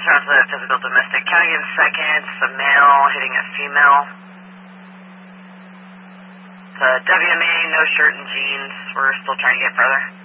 Turns to physical domestic. Counting in seconds, a male hitting a female. The WMA, no shirt and jeans. We're still trying to get further.